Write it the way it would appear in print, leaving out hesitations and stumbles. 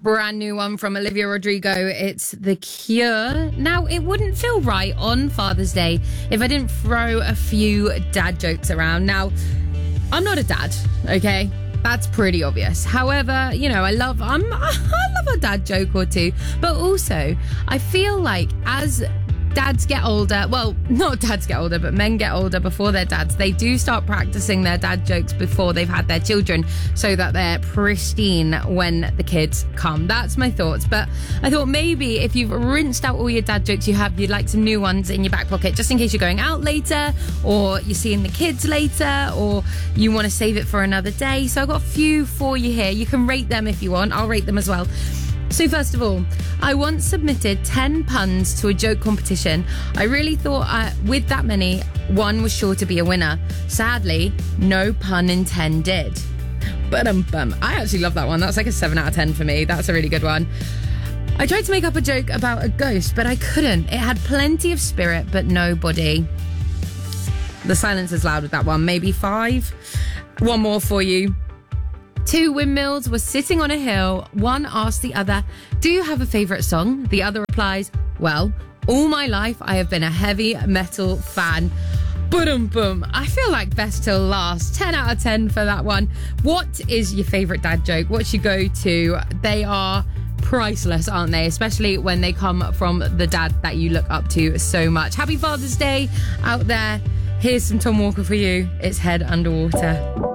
Brand new one from Olivia Rodrigo. It's The Cure. Now, it wouldn't feel right on Father's Day if I didn't throw a few dad jokes around. Now, I'm not a dad, okay? That's pretty obvious. However, you know, I love a dad joke or two. But also, I feel like as dads get older, well, not dads get older, but men get older before their dads, they do start practicing their dad jokes before they've had their children so that they're pristine when the kids come. That's my thoughts. But I thought maybe if you've rinsed out all your dad jokes you have, you'd like some new ones in your back pocket just in case you're going out later or you're seeing the kids later or you want to save it for another day. So I've got a few for you here. You can rate them if you want. I'll rate them as well. So first of all, I once submitted 10 puns to a joke competition. I really thought with that many, one was sure to be a winner. Sadly, no pun intended. But I actually love that one. That's like a 7 out of 10 for me. That's a really good one. I tried to make up a joke about a ghost, but I couldn't. It had plenty of spirit, but no body. The silence is loud with that one. Maybe 5. One more for you. 2 windmills were sitting on a hill. One asked the other, "Do you have a favourite song?" The other replies, "Well, all my life I have been a heavy metal fan." Boom. I feel like best till last. 10 out of 10 for that one. What is your favourite dad joke? What's your go-to? They are priceless, aren't they? Especially when they come from the dad that you look up to so much. Happy Father's Day out there. Here's some Tom Walker for you. It's Head Underwater.